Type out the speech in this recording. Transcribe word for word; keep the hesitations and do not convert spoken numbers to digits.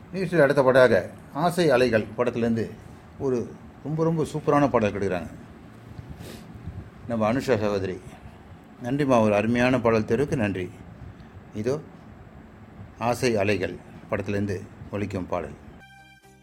நிகழ்ச்சியில் அடுத்த பாடாக ஆசை அலைகள் படத்துலேருந்து ஒரு ரொம்ப ரொம்ப சூப்பரான பாடல் கிடைக்கிறாங்க நம்ம அனுஷா சகோதரி. நன்றிம்மா, ஒரு அருமையான பாடல் தெருவுக்கு நன்றி. இதோ ஆசை அலைகள் படத்துலேருந்து ஒலிக்கும் பாடல்.